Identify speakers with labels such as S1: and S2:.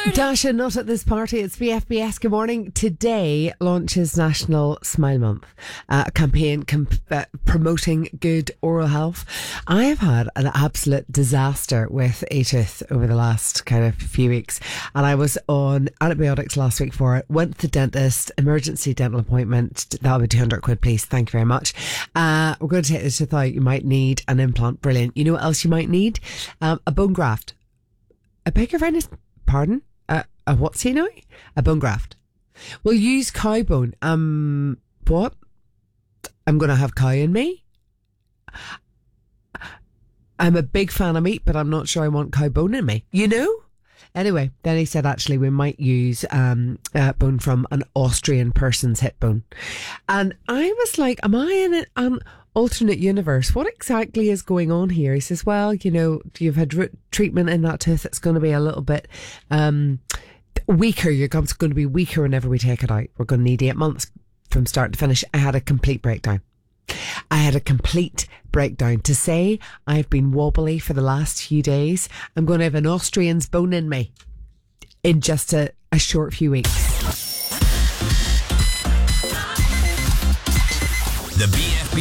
S1: Dasha, not at this party. It's BFBS. Good morning. Today launches National Smile Month, a campaign promoting good oral health. I have had an absolute disaster with a tooth over the last kind of few weeks, and I was on antibiotics last week for it. Went to the dentist, emergency dental appointment. That'll be 200 quid, please. Thank you very much. We're going to take this tooth out. You might need an implant. Brilliant. You know what else you might need? A bone graft. I beg your pardon? What's he now? A bone graft. We'll use cow bone. What? I'm going to have cow in me? I'm a big fan of meat, but I'm not sure I want cow bone in me. You know? Anyway, then he said, actually, we might use bone from an Austrian person's hip bone. And I was like, am I in an alternate universe? What exactly is going on here? He says, well, you know, you've had treatment in that tooth. It's going to be a little bit weaker. Your gum's going to be weaker whenever we take it out. We're going to need 8 months from start to finish. I had a complete breakdown. To say I've been wobbly for the last few days. I'm going to have an Austrian's bone in me in just a short few weeks.
S2: The BFB